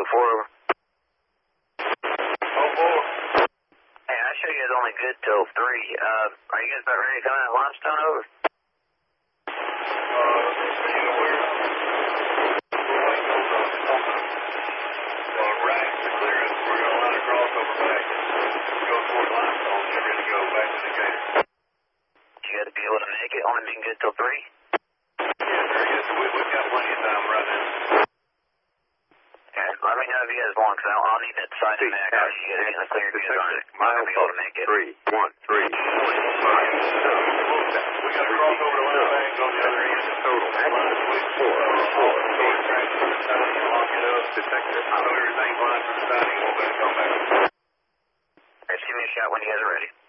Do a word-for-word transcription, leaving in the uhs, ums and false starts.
four over. Oh, four. Hey, I show you guys only good till three. Uh, are you guys about ready to come out limestone over? Uh, you know, we're, we're waiting on the, on the, uh, rack to clear us. We're going to line a crossover back and go toward limestone and get ready to go back to the gator. You guys be able to make it? Only being good till three? Yeah, very good. So we, we've got plenty of time right now. Okay, let me know if you guys want, because I'll, I'll need that side and back. I'll you guys in the clear goods on it. I'm not going to be able to make it. Three, one, three, point five, seven. We got to cross over the line back, go the other end. Total. Four, four, four. Track to the side, you lock it up. Detector. So everything's lined to the side, you won't let it come back. All right, just give me a shot when you guys are ready.